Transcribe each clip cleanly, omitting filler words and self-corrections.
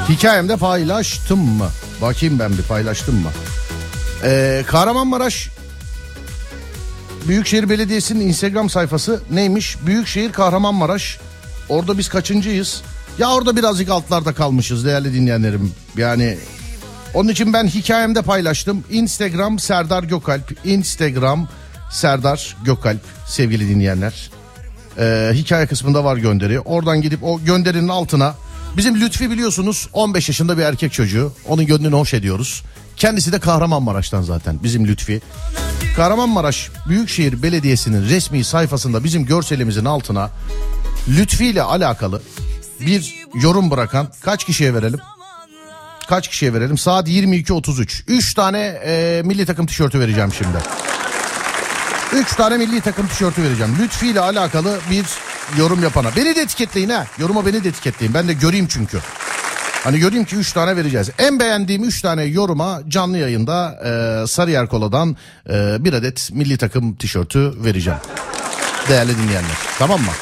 Hikayemde paylaştım mı? Bakayım ben bir paylaştım mı? Kahramanmaraş Büyükşehir Belediyesi'nin Instagram sayfası neymiş? Büyükşehir Kahramanmaraş. Orada biz kaçıncıyız? Ya orada birazcık altlarda kalmışız değerli dinleyenlerim. Yani onun için ben hikayemde paylaştım. Instagram Serdar Gökalp. Instagram Serdar Gökalp sevgili dinleyenler. Hikaye kısmında var gönderi. Oradan gidip o gönderinin altına bizim Lütfi biliyorsunuz 15 yaşında bir erkek çocuğu. Onun gönlünü hoş ediyoruz. Kendisi de Kahramanmaraş'tan zaten bizim Lütfi. Kahramanmaraş Büyükşehir Belediyesi'nin resmi sayfasında bizim görselimizin altına Lütfi ile alakalı bir yorum bırakan kaç kişiye verelim? Kaç kişiye verelim? Saat 22.33. 3 tane milli takım tişörtü vereceğim şimdi. 3 tane milli takım tişörtü vereceğim. Lütfi ile alakalı bir yorum yapana. Beni de etiketleyin ha. Yoruma beni de etiketleyin. Ben de göreyim çünkü. Hani göreyim ki 3 tane vereceğiz. En beğendiğim 3 tane yoruma canlı yayında Sarıyer Kola'dan bir adet milli takım tişörtü vereceğim. Değerli dinleyenler. Tamam mı?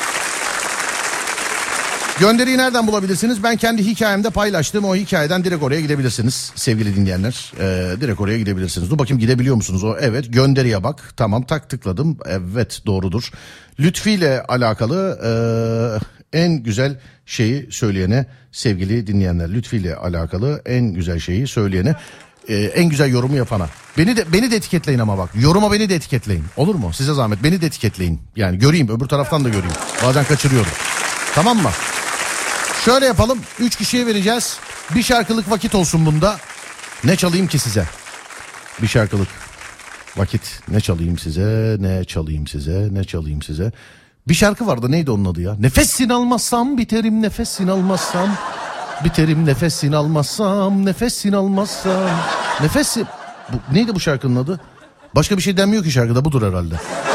Gönderiyi nereden bulabilirsiniz? Ben kendi hikayemde paylaştığım o hikayeden direkt oraya gidebilirsiniz sevgili dinleyenler. Direkt oraya gidebilirsiniz. Dur bakayım gidebiliyor musunuz? O evet, gönderiye bak. Tamam, tıkladım. Evet, doğrudur. Lütfi ile alakalı en güzel şeyi söyleyene sevgili dinleyenler. Lütfi ile alakalı en güzel şeyi söyleyene, en güzel yorumu yapana. Beni de etiketleyin ama bak. Yoruma beni de etiketleyin. Olur mu? Size zahmet beni de etiketleyin. Yani göreyim, öbür taraftan da göreyim. Bazen kaçırıyorum. Tamam mı? Şöyle yapalım. 3 kişiye vereceğiz. Bir şarkılık vakit olsun bunda. Ne çalayım ki size? Bir şarkılık vakit. Ne çalayım size? Ne çalayım size? Ne çalayım size? Bir şarkı vardı, neydi onun adı ya? Nefesini almazsam biterim, nefesini almazsam biterim, nefesini almazsam, nefesini almazsam. Nefesi... Neydi bu şarkının adı? Başka bir şey denmiyor ki şarkıda, budur herhalde.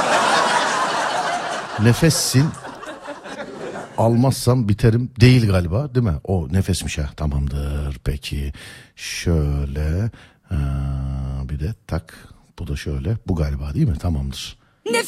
Nefessin almazsam biterim değil galiba, değil mi? O nefesmiş ha, tamamdır peki. Şöyle bir de tak, bu da şöyle, bu galiba değil mi? Tamamdır.